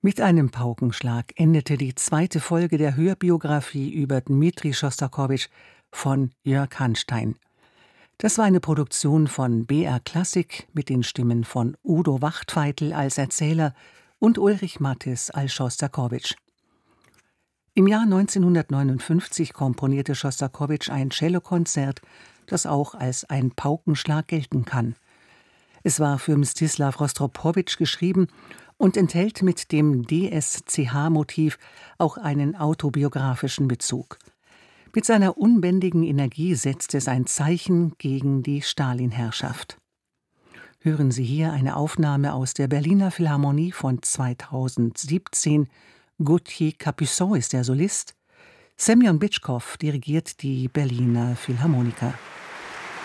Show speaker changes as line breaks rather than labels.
Mit einem Paukenschlag endete die zweite Folge der Hörbiografie über Dmitri Schostakowitsch von Jörg Hanstein. Das war eine Produktion von BR Klassik mit den Stimmen von Udo Wachtfeitel als Erzähler und Ulrich Mattes als Schostakowitsch. Im Jahr 1959 komponierte Schostakowitsch ein Cellokonzert, das auch als ein Paukenschlag gelten kann. Es war für Mstislav Rostropowitsch geschrieben und enthält mit dem DSCH-Motiv auch einen autobiografischen Bezug. Mit seiner unbändigen Energie setzt es ein Zeichen gegen die Stalin-Herrschaft. Hören Sie hier eine Aufnahme aus der Berliner Philharmonie von 2017. Gauthier Capuçon ist der Solist. Semyon Bitschkow dirigiert die Berliner Philharmoniker.